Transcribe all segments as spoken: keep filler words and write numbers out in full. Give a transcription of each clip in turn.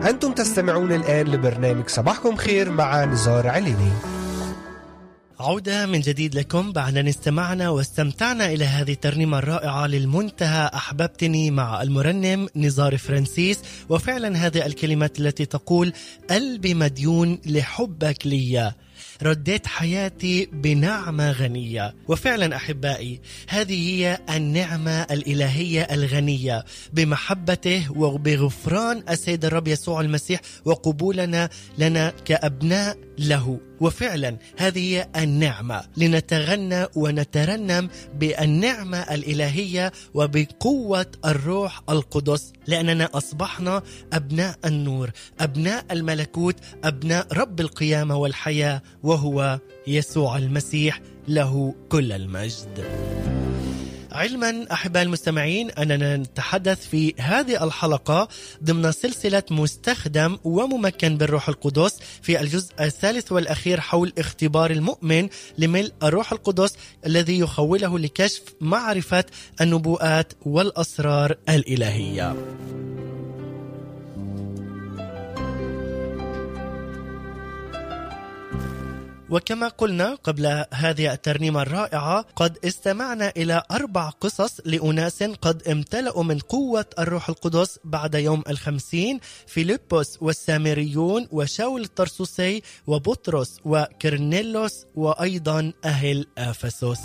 أنتم تستمعون الآن لبرنامج صباحكم خير مع نزار عليني. عودة من جديد لكم بعد أن استمعنا واستمتعنا إلى هذه الترنيمة الرائعة للمنتهى أحببتني مع المرنم نزار فرانسيس. وفعلا هذه الكلمات التي تقول قلبي مديون لحبك لي، رديت حياتي بنعمة غنية. وفعلا أحبائي هذه هي النعمة الإلهية الغنية بمحبته وبغفران السيد الرب يسوع المسيح وقبولنا لنا كأبناء له. وفعلا هذه هي النعمة لنتغنى ونترنم بالنعمة الإلهية وبقوة الروح القدس، لأننا أصبحنا أبناء النور، أبناء الملكوت، أبناء رب القيامة والحياة وهو يسوع المسيح، له كل المجد. علما أحباء المستمعين أننا نتحدث في هذه الحلقة ضمن سلسلة مستخدم وممكن بالروح القدس في الجزء الثالث والأخير حول اختبار المؤمن لملء الروح القدس الذي يخوله لكشف معرفة النبوءات والأسرار الإلهية. وكما قلنا قبل هذه الترنيمة الرائعة قد استمعنا إلى أربع قصص لأناس قد امتلأوا من قوة الروح القدس بعد يوم الخمسين: فيلبس والسامريون وشاول الطرسوسي وبطرس وكرنيلوس وأيضا أهل أفسس.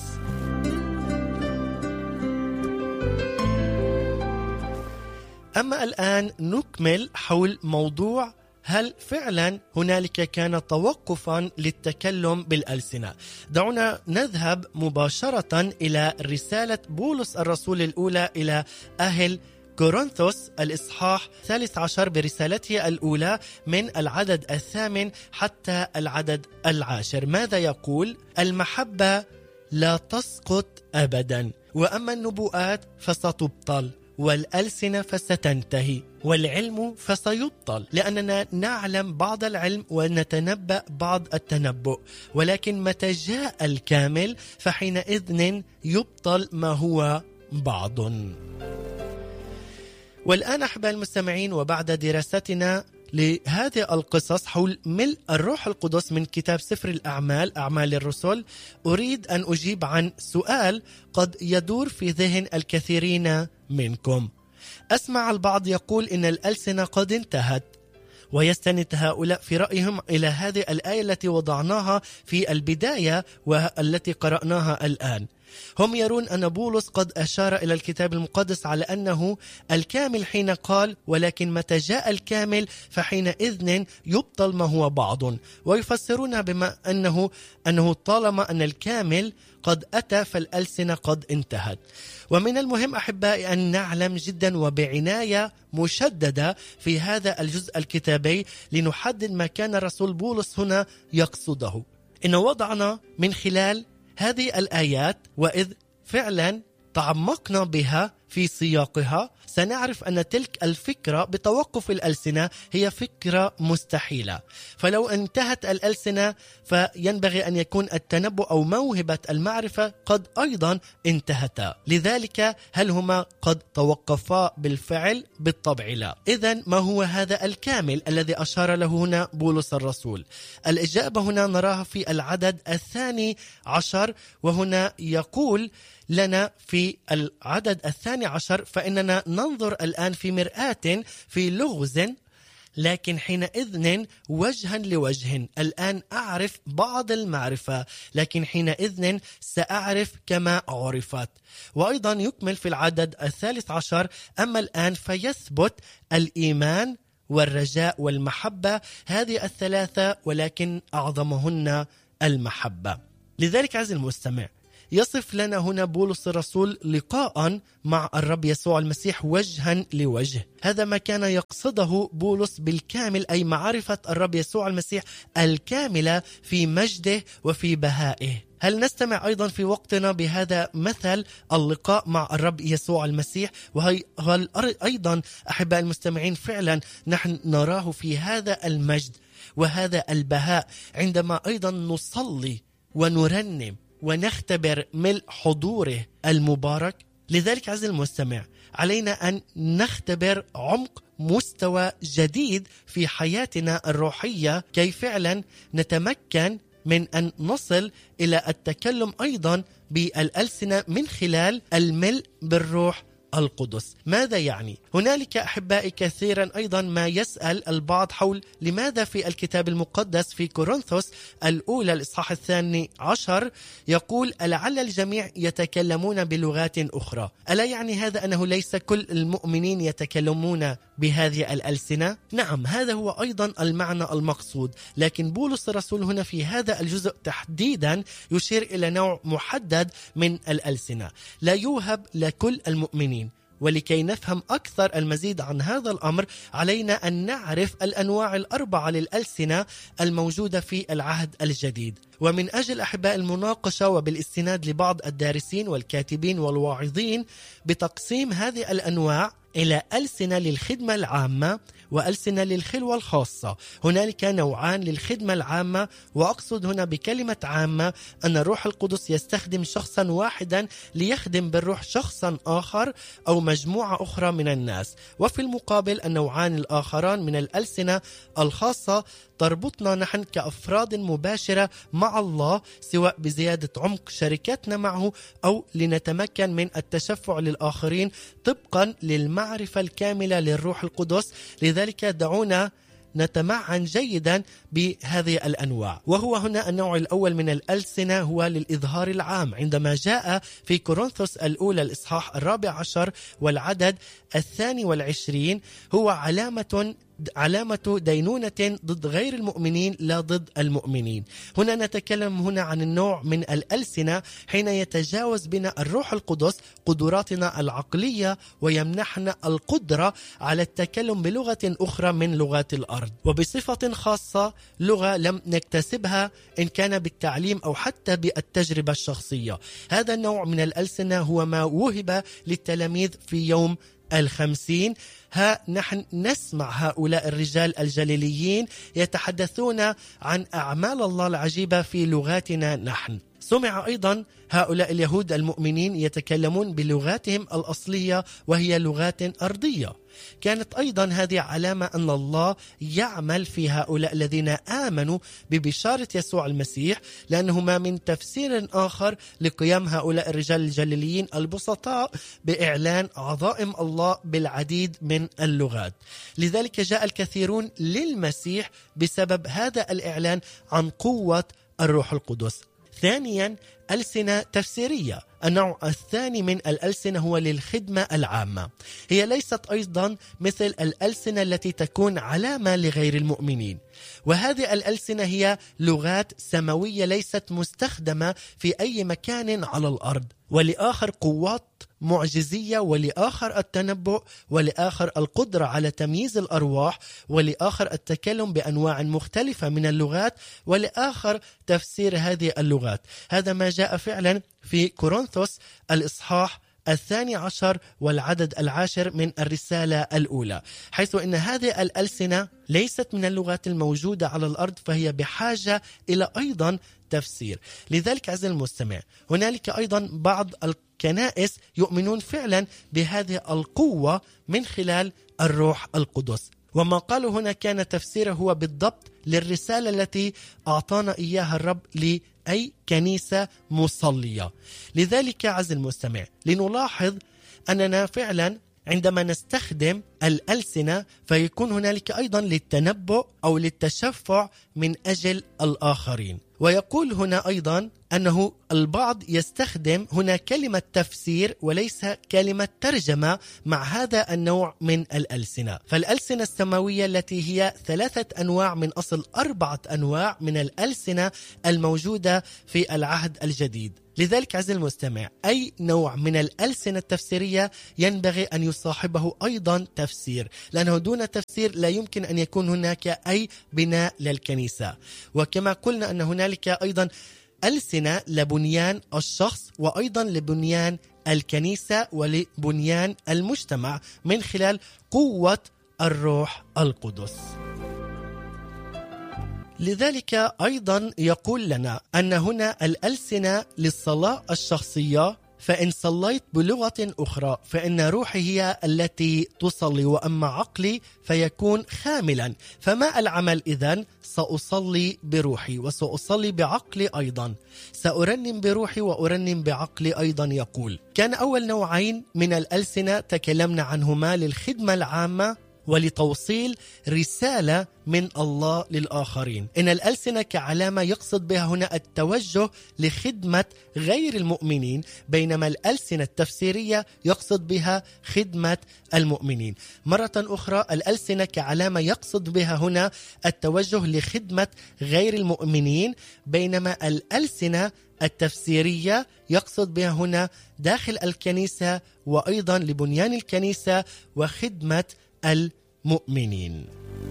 أما الآن نكمل حول موضوع هل فعلا هنالك كان توقفا للتكلم بالألسنة. دعونا نذهب مباشرة إلى رسالة بولس الرسول الأولى إلى أهل كورنثوس الإصحاح الثالث عشر برسالته الأولى من العدد الثامن حتى العدد العاشر. ماذا يقول؟ المحبة لا تسقط أبدا، وأما النبوءات فستبطل، والألسنة فستنتهي، والعلم فسيبطل، لأننا نعلم بعض العلم ونتنبأ بعض التنبؤ، ولكن متى جاء الكامل فحينئذ يبطل ما هو بعض. والآن أحباء المستمعين، وبعد دراستنا لهذه القصص حول ملء الروح القدس من كتاب سفر الأعمال، أعمال الرسل، أريد أن أجيب عن سؤال قد يدور في ذهن الكثيرين منكم. أسمع البعض يقول إن الألسنة قد انتهت، ويستند هؤلاء في رأيهم إلى هذه الآية التي وضعناها في البداية والتي قرأناها الآن. هم يرون أن بولس قد أشار إلى الكتاب المقدس على أنه الكامل حين قال ولكن متى جاء الكامل فحينئذ يبطل ما هو بعض، ويفسرون بما أنه أنه طالما أن الكامل قد أتى فالألسنة قد انتهت. ومن المهم أحبائي أن نعلم جدا وبعناية مشددة في هذا الجزء الكتابي لنحدد ما كان رسول بولس هنا يقصده. إن وضعنا من خلال هذه الآيات وإذ فعلا تعمقنا بها في سياقها سنعرف أن تلك الفكرة بتوقف الألسنة هي فكرة مستحيلة. فلو انتهت الألسنة فينبغي أن يكون التنبؤ أو موهبة المعرفة قد أيضا انتهتا. لذلك هل هما قد توقفا بالفعل؟ بالطبع لا. إذن ما هو هذا الكامل الذي أشار له هنا بولس الرسول؟ الإجابة هنا نراها في العدد الثاني عشر، وهنا يقول لنا في العدد الثاني عشر: فإننا ننظر الآن في مرآة في لغز، لكن حينئذ وجها لوجه. الآن أعرف بعض المعرفة، لكن حينئذ سأعرف كما عرفت. وأيضا يكمل في العدد الثالث عشر: أما الآن فيثبت الإيمان والرجاء والمحبة، هذه الثلاثة ولكن أعظمهن المحبة. لذلك عزيزي المستمع، يصف لنا هنا بولس الرسول لقاء مع الرب يسوع المسيح وجها لوجه. هذا ما كان يقصده بولس بالكامل، أي معرفة الرب يسوع المسيح الكاملة في مجده وفي بهائه. هل نستمع أيضا في وقتنا بهذا مثل اللقاء مع الرب يسوع المسيح؟ وهل أيضا أحباء المستمعين فعلا نحن نراه في هذا المجد وهذا البهاء عندما أيضا نصلي ونرنم ونختبر ملء حضوره المبارك؟ لذلك عزيزي المستمع، علينا أن نختبر عمق مستوى جديد في حياتنا الروحية كي فعلا نتمكن من أن نصل إلى التكلم أيضا بالألسنة من خلال الملء بالروح القدس. ماذا يعني؟ هنالك أحبائي كثيرا أيضا ما يسأل البعض حول لماذا في الكتاب المقدس في كورنثوس الأولى الإصحاح الثاني عشر يقول ألعل الجميع يتكلمون بلغات أخرى؟ ألا يعني هذا أنه ليس كل المؤمنين يتكلمون بهذه الألسنة؟ نعم، هذا هو أيضا المعنى المقصود، لكن بولس الرسول هنا في هذا الجزء تحديدا يشير إلى نوع محدد من الألسنة لا يوهب لكل المؤمنين. ولكي نفهم أكثر المزيد عن هذا الأمر علينا أن نعرف الأنواع الأربعة للألسنة الموجودة في العهد الجديد. ومن أجل أحباء المناقشة وبالاستناد لبعض الدارسين والكاتبين والواعظين بتقسيم هذه الأنواع إلى ألسنة للخدمة العامة وألسنة للخلوة الخاصة، هنالك نوعان للخدمة العامة، وأقصد هنا بكلمة عامة أن الروح القدس يستخدم شخصا واحدا ليخدم بالروح شخصا آخر أو مجموعة أخرى من الناس. وفي المقابل النوعان الآخران من الألسنة الخاصة تربطنا نحن كأفراد مباشرة مع الله، سواء بزيادة عمق شركتنا معه أو لنتمكن من التشفع للآخرين طبقا للمعرفة الكاملة للروح القدس. لذلك دعونا نتمعن جيدا بهذه الأنواع. وهو هنا النوع الأول من الألسنة هو للإظهار العام، عندما جاء في كورنثوس الأولى الإصحاح الرابع عشر والعدد الثاني والعشرين هو علامة علامة دينونة ضد غير المؤمنين لا ضد المؤمنين. هنا نتكلم هنا عن النوع من الألسنة حين يتجاوز بنا الروح القدس قدراتنا العقلية ويمنحنا القدرة على التكلم بلغة أخرى من لغات الأرض، وبصفة خاصة لغة لم نكتسبها إن كان بالتعليم أو حتى بالتجربة الشخصية. هذا النوع من الألسنة هو ما وهب للتلاميذ في يوم الخمسين. ها نحن نسمع هؤلاء الرجال الجليليين يتحدثون عن أعمال الله العجيبة في لغاتنا نحن. سمع أيضا هؤلاء اليهود المؤمنين يتكلمون بلغاتهم الأصلية وهي لغات أرضية. كانت أيضا هذه علامة أن الله يعمل في هؤلاء الذين آمنوا ببشارة يسوع المسيح، لأنه ما من تفسير آخر لقيام هؤلاء الرجال الجليليين البسطاء بإعلان عظائم الله بالعديد من اللغات. لذلك جاء الكثيرون للمسيح بسبب هذا الإعلان عن قوة الروح القدس. ثانيا ألسنة تفسيرية. النوع الثاني من الألسنة هو للخدمة العامة. هي ليست أيضا مثل الألسنة التي تكون علامة لغير المؤمنين، وهذه الألسنة هي لغات سماوية ليست مستخدمة في أي مكان على الأرض، ولآخر قوات معجزية، ولآخر التنبؤ، ولآخر القدرة على تمييز الأرواح، ولآخر التكلم بأنواع مختلفة من اللغات، ولآخر تفسير هذه اللغات. هذا ما جاء فعلا في كورنثوس الإصحاح الثاني عشر والعدد العاشر من الرسالة الأولى، حيث أن هذه الألسنة ليست من اللغات الموجودة على الأرض، فهي بحاجة إلى أيضا تفسير. لذلك عزيزي المستمع، هنالك أيضا بعض الكنائس يؤمنون فعلا بهذه القوة من خلال الروح القدس، وما قالوا هنا كان تفسيره هو بالضبط للرسالة التي أعطانا إياها الرب لأي كنيسة مصلية. لذلك عزيزي المستمع، لنلاحظ أننا فعلا عندما نستخدم الألسنة فيكون هنالك أيضا للتنبؤ أو للتشفع من أجل الآخرين. ويقول هنا أيضا أنه البعض يستخدم هنا كلمة تفسير وليس كلمة ترجمة مع هذا النوع من الألسنة. فالألسنة السماوية التي هي ثلاثة أنواع من أصل أربعة أنواع من الألسنة الموجودة في العهد الجديد. لذلك عزيزي المستمع، أي نوع من الألسنة التفسيرية ينبغي أن يصاحبه أيضا تفسير، لأنه دون تفسير لا يمكن أن يكون هناك أي بناء للكنيسة. وكما قلنا أن هنالك أيضا ألسنة لبنيان الشخص وأيضا لبنيان الكنيسة ولبنيان المجتمع من خلال قوة الروح القدس. لذلك أيضا يقول لنا أن هنا الألسنة للصلاة الشخصية فإن صليت بلغة أخرى فإن روحي هي التي تصلي، وأما عقلي فيكون خاملا. فما العمل إذن؟ سأصلي بروحي وسأصلي بعقلي أيضا، سأرنم بروحي وأرنم بعقلي أيضا. يقول كان أول نوعين من الألسنة تكلمنا عنهما للخدمة العامة ولتوصيل رسالة من الله للآخرين. إن الألسنة كعلامة يقصد بها هنا التوجه لخدمة غير المؤمنين، بينما الألسنة التفسيرية يقصد بها خدمة المؤمنين. مرة أخرى الألسنة كعلامة يقصد بها هنا التوجه لخدمة غير المؤمنين، بينما الألسنة التفسيرية يقصد بها هنا داخل الكنيسة وأيضا لبنيان الكنيسة وخدمة المؤمنين.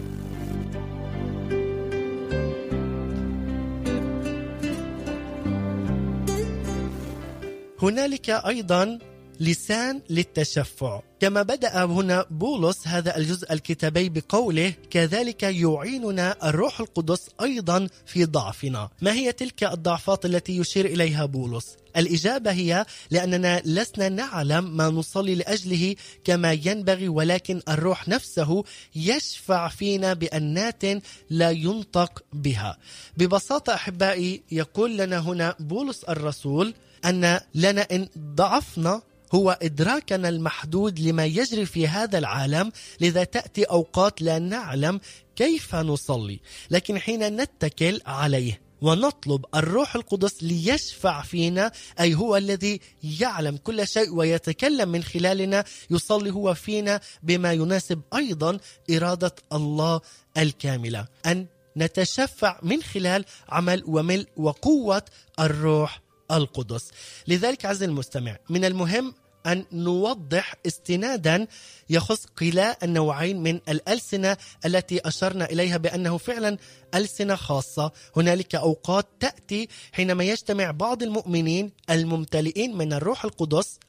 هنالك أيضا لسان للتشفع، كما بدأ هنا بولس هذا الجزء الكتابي بقوله كذلك يعيننا الروح القدس أيضا في ضعفنا. ما هي تلك الضعفات التي يشير إليها بولس؟ الإجابة هي لأننا لسنا نعلم ما نصلي لأجله كما ينبغي، ولكن الروح نفسه يشفع فينا بأنات لا ينطق بها. ببساطة أحبائي يقول لنا هنا بولس الرسول أن لنا إن ضعفنا هو إدراكنا المحدود لما يجري في هذا العالم، لذا تأتي أوقات لا نعلم كيف نصلي، لكن حين نتكل عليه ونطلب الروح القدس ليشفع فينا، أي هو الذي يعلم كل شيء ويتكلم من خلالنا، يصلي هو فينا بما يناسب أيضا إرادة الله الكاملة، أن نتشفع من خلال عمل وملء وقوة الروح القدس. لذلك عزيزي المستمع من المهم أن نوضح استنادا يخص كلا النوعين من الألسنة التي أشرنا إليها بأنه فعلا ألسنة خاصة. هنالك أوقات تأتي حينما يجتمع بعض المؤمنين الممتلئين من الروح القدس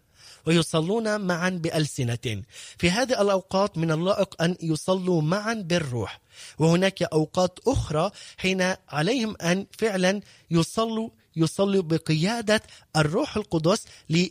ويصلون معا بألسنة. في هذه الأوقات من اللائق أن يصلوا معا بالروح، وهناك أوقات أخرى حين عليهم أن فعلا يصلوا يصلوا بقيادة الروح القدس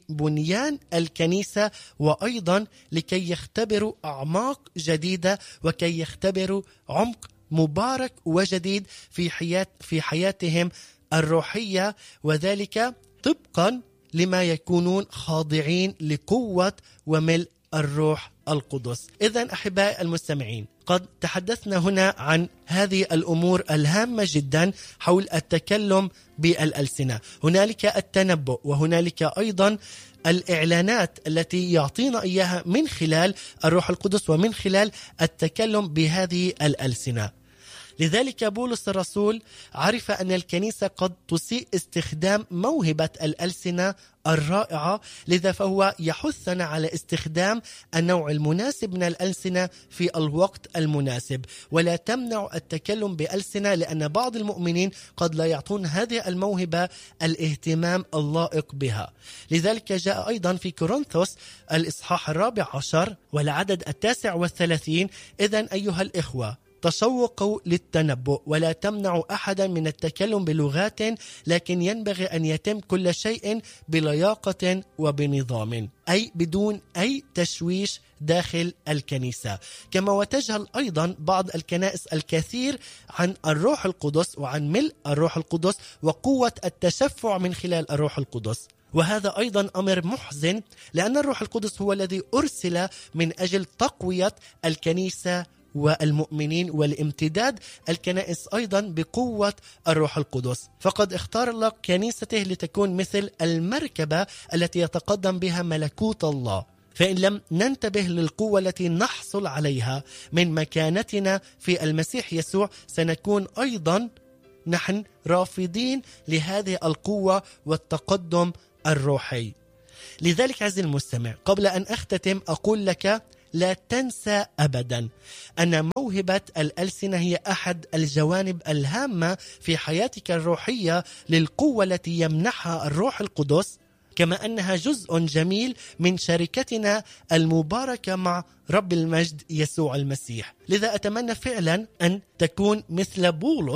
لبنيان الكنيسة، وأيضا لكي يختبروا أعماق جديدة وكي يختبروا عمق مبارك وجديد في حياة في حياتهم الروحية، وذلك طبقا لما يكونون خاضعين لقوة وملء الروح القدس. إذن أحبائي المستمعين قد تحدثنا هنا عن هذه الأمور الهامة جدا حول التكلم بالألسنة. هنالك التنبؤ، وهنالك أيضا الإعلانات التي يعطينا إياها من خلال الروح القدس ومن خلال التكلم بهذه الألسنة. لذلك بولس الرسول عرف أن الكنيسة قد تسيء استخدام موهبة الألسنة الرائعة، لذا فهو يحثنا على استخدام النوع المناسب من الألسنة في الوقت المناسب، ولا تمنع التكلم بألسنة، لأن بعض المؤمنين قد لا يعطون هذه الموهبة الاهتمام اللائق بها. لذلك جاء أيضا في كورنثوس الإصحاح الرابع عشر والعدد التاسع والثلاثين: إذن أيها الإخوة تشوقوا للتنبؤ ولا تمنعوا أحدا من التكلم بلغات، لكن ينبغي أن يتم كل شيء بلياقة وبنظام، أي بدون أي تشويش داخل الكنيسة. كما وتجهل أيضا بعض الكنائس الكثير عن الروح القدس وعن ملء الروح القدس وقوة التشفع من خلال الروح القدس، وهذا أيضا أمر محزن، لأن الروح القدس هو الذي أرسل من أجل تقوية الكنيسة والمؤمنين والامتداد الكنائس أيضا بقوة الروح القدس. فقد اختار الله كنيسته لتكون مثل المركبة التي يتقدم بها ملكوت الله، فإن لم ننتبه للقوة التي نحصل عليها من مكانتنا في المسيح يسوع سنكون أيضا نحن رافضين لهذه القوة والتقدم الروحي. لذلك عزيزي المستمع قبل أن أختتم أقول لك لا تنسى أبدا أن موهبة الألسنة هي أحد الجوانب الهامة في حياتك الروحية للقوة التي يمنحها الروح القدس، كما أنها جزء جميل من شركتنا المباركة مع رب المجد يسوع المسيح. لذا أتمنى فعلا أن تكون مثل بولس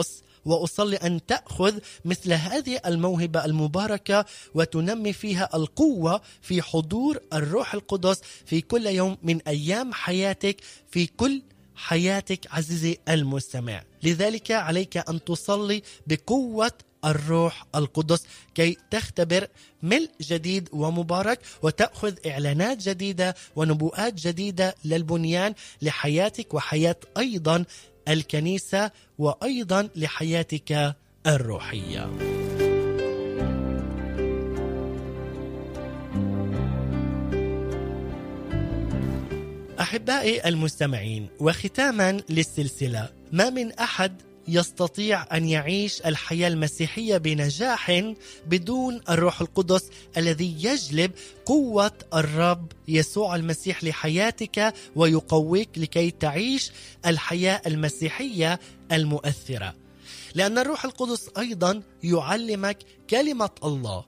وأصلي أن تأخذ مثل هذه الموهبة المباركة وتنمي فيها القوة في حضور الروح القدس في كل يوم من أيام حياتك، في كل حياتك عزيزي المستمع. لذلك عليك أن تصلي بقوة الروح القدس كي تختبر ملء جديد ومبارك وتأخذ إعلانات جديدة ونبوءات جديدة للبنيان لحياتك وحياة أيضا الكنيسة وأيضا لحياتك الروحية. أحبائي المستمعين، وختاما للسلسلة، ما من أحد يستطيع أن يعيش الحياة المسيحية بنجاح بدون الروح القدس الذي يجلب قوة الرب يسوع المسيح لحياتك ويقويك لكي تعيش الحياة المسيحية المؤثرة. لأن الروح القدس أيضا يعلمك كلمة الله،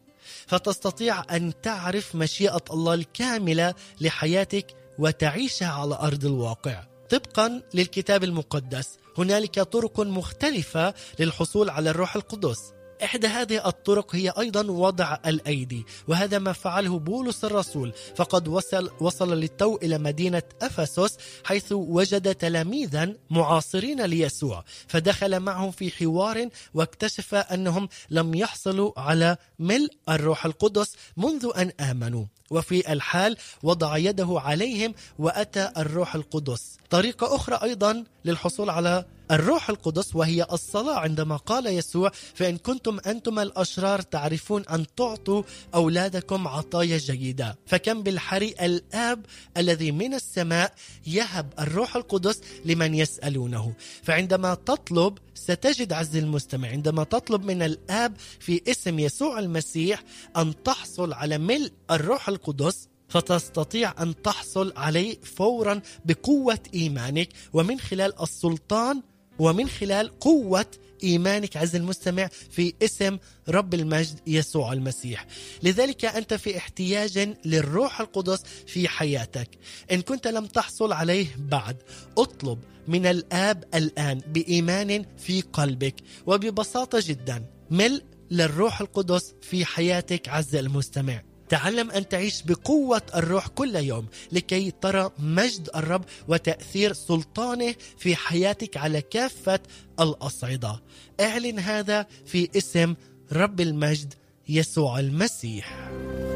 فتستطيع أن تعرف مشيئة الله الكاملة لحياتك وتعيشها على أرض الواقع. طبقا للكتاب المقدس هنالك طرق مختلفة للحصول على الروح القدس. إحدى هذه الطرق هي أيضا وضع الأيدي، وهذا ما فعله بولس الرسول، فقد وصل, وصل للتو إلى مدينة أفسس حيث وجد تلاميذا معاصرين ليسوع، فدخل معهم في حوار واكتشف أنهم لم يحصلوا على ملء الروح القدس منذ أن آمنوا، وفي الحال وضع يده عليهم وأتى الروح القدس. طريقة أخرى أيضا للحصول على الروح القدس وهي الصلاة، عندما قال يسوع: فإن كنتم أنتم الأشرار تعرفون أن تعطوا أولادكم عطايا جيدة، فكم بالحري الآب الذي من السماء يهب الروح القدس لمن يسألونه. فعندما تطلب ستجد عز المستمع، عندما تطلب من الآب في اسم يسوع المسيح أن تحصل على ملء الروح القدس، فتستطيع أن تحصل عليه فورا بقوة إيمانك ومن خلال السلطان ومن خلال قوة إيمانك عز المستمع في اسم رب المجد يسوع المسيح. لذلك أنت في احتياج للروح القدس في حياتك. إن كنت لم تحصل عليه بعد، اطلب من الآب الآن بإيمان في قلبك، وببساطة جدا ملء للروح القدس في حياتك عز المستمع. تعلم أن تعيش بقوة الروح كل يوم لكي ترى مجد الرب وتأثير سلطانه في حياتك على كافة الأصعدة. اعلن هذا في اسم رب المجد يسوع المسيح.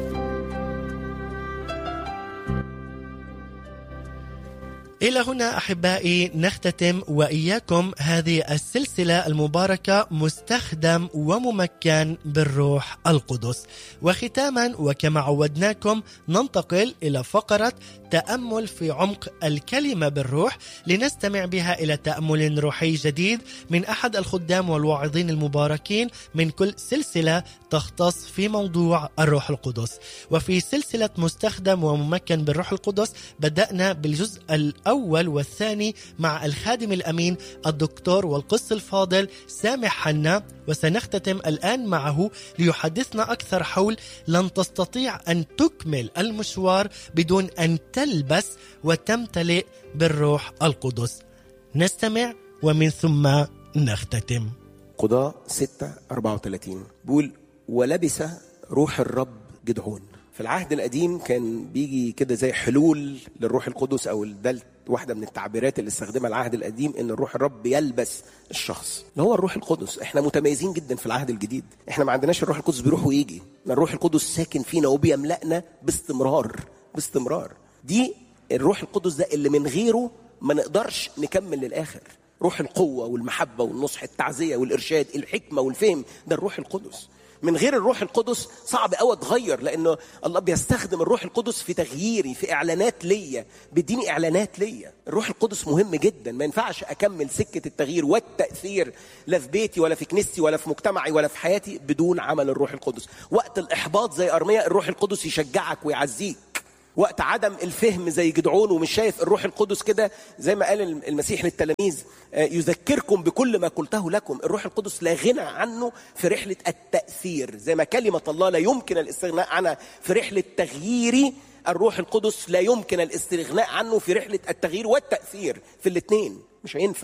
إلى هنا أحبائي نختتم وإياكم هذه السلسلة المباركة مستخدم وممكن بالروح القدس. وختاما وكما عودناكم ننتقل إلى فقرة تأمل في عمق الكلمة بالروح، لنستمع بها إلى تأمل روحي جديد من أحد الخدام والواعظين المباركين من كل سلسلة تختص في موضوع الروح القدس. وفي سلسلة مستخدم وممكن بالروح القدس بدأنا بالجزء الأول والثاني مع الخادم الأمين الدكتور والقس الفاضل سامح حنا، وسنختتم الآن معه ليحدثنا أكثر حول لن تستطيع أن تكمل المشوار بدون أن تلبس وتمتلئ بالروح القدس. نستمع ومن ثم نختتم. قضاء ستة أربعة وثلاثين بيقول: ولبس روح الرب جدعون. في العهد القديم كان بيجي كده زي حلول للروح القدس، أو ده واحدة من التعبيرات اللي استخدمها العهد القديم، إن الروح الرب يلبس الشخص اللي هو الروح القدس. إحنا متميزين جدا في العهد الجديد، إحنا ما عندناش الروح القدس بيروح ويجي، الروح القدس ساكن فينا وبيملأنا باستمرار باستمرار. دي الروح القدس ده اللي من غيره ما نقدرش نكمل للآخر. روح القوة والمحبة والنصح، التعزية والإرشاد، الحكمة والفهم، ده الروح القدس. من غير الروح القدس صعب قوي اتغير، لانه الله بيستخدم الروح القدس في تغييري، في اعلانات ليا، بيديني اعلانات ليا. الروح القدس مهم جدا، ما ينفعش اكمل سكه التغيير والتاثير لا في بيتي ولا في كنيستي ولا في مجتمعي ولا في حياتي بدون عمل الروح القدس. وقت الاحباط زي ارميا الروح القدس يشجعك ويعزيك. وقت عدم الفهم زي جدعون ومش شايف الروح القدس كده، زي ما قال المسيح للتلاميذ: يذكركم بكل ما قلته لكم. الروح القدس لا غنى عنه في رحلة التأثير، زي ما كلمة الله لا يمكن الاستغناء عنها في رحلة تغييري، الروح القدس لا يمكن الاستغناء عنه في رحلة التغيير والتأثير. في الاثنين مش هينفع.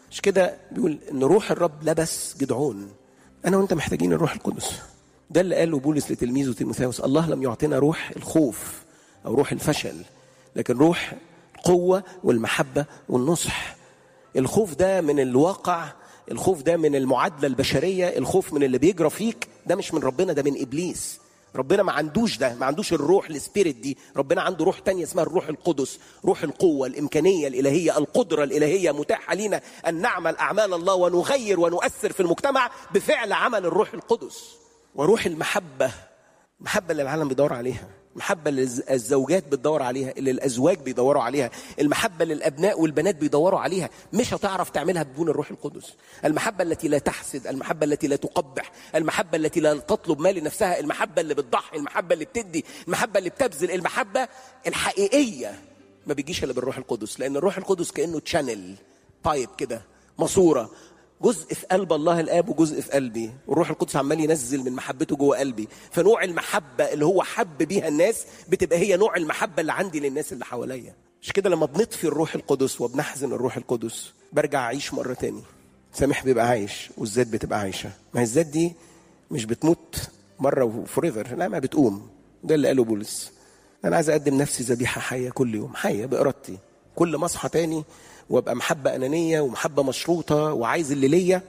مش كده بيقول ان روح الرب لبس جدعون. انا وانت محتاجين الروح القدس. ده اللي قاله بولس لتلميذه تيموثاوس: الله لم يعطينا روح الخوف او روح الفشل، لكن روح القوة والمحبة والنصح. الخوف ده من الواقع، الخوف ده من المعادلة البشرية، الخوف من اللي بيجرى فيك، ده مش من ربنا، ده من إبليس. ربنا ما عندوش ده، ما عندوش الروح السبيريت دي. ربنا عنده روح تانية اسمها الروح القدس، روح القوة، الإمكانية الإلهية، القدرة الإلهية متاحة لنا أن نعمل أعمال الله ونغير ونؤثر في المجتمع بفعل عمل الروح القدس. وروح المحبة، المحبة اللي العالم بيدور عليها، المحبة اللي الزوجات بتدور عليها، اللي الأزواج بيدوروا عليها، المحبة اللي الأبناء والبنات بيدوروا عليها، مش هتعرف تعملها بدون الروح القدس. المحبة التي لا تحسد، المحبة التي لا تقبح، المحبة التي لا تطلب ما لنفسها، المحبة اللي بتضحي، المحبة اللي بتدي، المحبة اللي بتبذل. المحبة الحقيقية ما بيجيش إلا بالروح القدس، لأن الروح القدس كأنه تشانل بايب كده، ماسورة، جزء في قلب الله الآب وجزء في قلبي، والروح القدس عمال ينزل من محبته جوه قلبي. فنوع المحبة اللي هو حب بيها الناس بتبقى هي نوع المحبة اللي عندي للناس اللي حواليا. مش كده لما بنطفي الروح القدس وبنحزن الروح القدس برجع أعيش مرة تاني. سامح بيبقى عايش والذات بتبقى عايشة. ما هي الذات دي مش بتموت مرة وفوريفر، لا، ما بتقوم. ده اللي قاله بولس: أنا عايز أقدم نفسي ذبيحة حية كل يوم، حية بإرادتي. كل ما أصحى تاني وابقى محبة أنانية ومحبة مشروطة وعايز اللي ليا،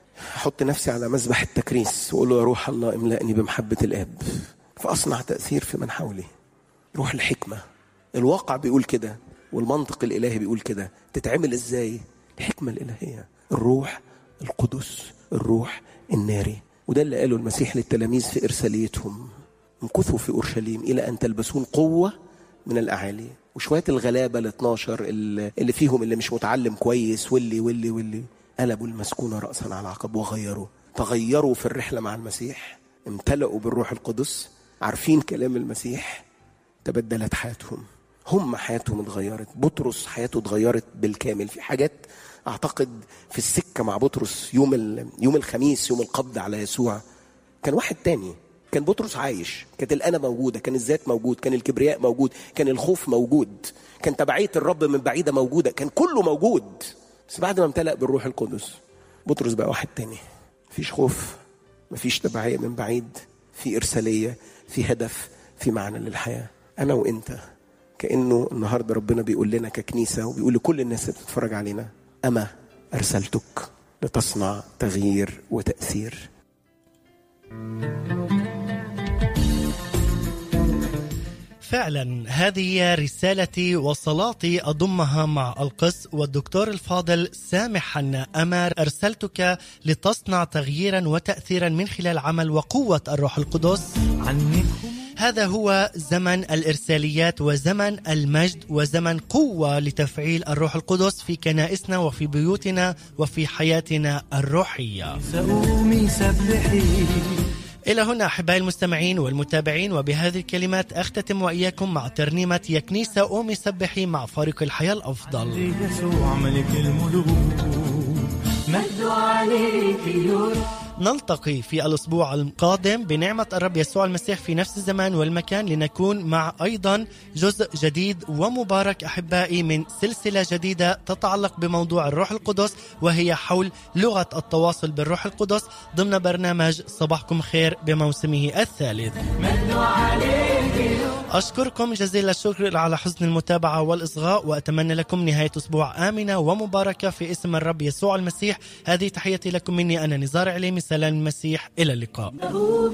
احط نفسي على مذبح التكريس واقول له: يا روح الله املأني بمحبة الآب فأصنع تأثير في من حولي. روح الحكمة. الواقع بيقول كده والمنطق الإلهي بيقول كده. تتعمل ازاي؟ الحكمة الإلهية، الروح القدس، الروح الناري. وده اللي قاله المسيح للتلاميذ في إرساليتهم: امكثوا في أورشليم إلى أن تلبسون قوة من الأعالي. وشوية الغلابة الاثناشر اللي فيهم اللي مش متعلم كويس واللي واللي واللي قلبوا المسكونة رأسا على عقب وغيروا، تغيروا في الرحلة مع المسيح، امتلأوا بالروح القدس، عارفين كلام المسيح، تبدلت حياتهم. هم حياتهم اتغيرت. بطرس حياته اتغيرت بالكامل. في حاجات أعتقد في السكة مع بطرس يوم يوم الخميس، يوم القبض على يسوع، كان واحد تاني. كان بطرس عايش، كانت الأنا موجودة، كان الذات موجود، كان الكبرياء موجود، كان الخوف موجود، كان تبعية الرب من بعيدة موجودة، كان كله موجود. بس بعد ما امتلأ بالروح القدس بطرس بقى واحد تاني. مفيش خوف، مفيش تبعية من بعيد، في إرسالية، في هدف، في معنى للحياة. أنا وإنت كأنه النهاردة ربنا بيقول لنا ككنيسة وبيقول لكل الناس اللي بتتفرج علينا: أما أرسلتك لتصنع تغيير وتأثير. فعلا هذه هي رسالتي وصلاتي أضمها مع القس والدكتور الفاضل سامح حنا. أما أرسلتك لتصنع تغييرا وتأثيرا من خلال عمل وقوة الروح القدس. هذا هو زمن الإرساليات وزمن المجد وزمن قوة لتفعيل الروح القدس في كنائسنا وفي بيوتنا وفي حياتنا الروحية. إلى هنا أحبائي المستمعين والمتابعين، وبهذه الكلمات أختتم وإياكم مع ترنيمة يا كنيسة قومي سبحي مع فريق الحياة الأفضل. يسوع ملك الملوك مجد عليك يرى. نلتقي في الأسبوع القادم بنعمة الرب يسوع المسيح في نفس الزمان والمكان، لنكون مع أيضا جزء جديد ومبارك أحبائي من سلسلة جديدة تتعلق بموضوع الروح القدس، وهي حول لغة التواصل بالروح القدس ضمن برنامج صباحكم خير بموسمه الثالث. أشكركم جزيل الشكر على حسن المتابعة والإصغاء، وأتمنى لكم نهاية أسبوع آمنة ومباركة في اسم الرب يسوع المسيح. هذه تحياتي لكم مني أنا نزار عليمي. سلام المسيح، إلى اللقاء.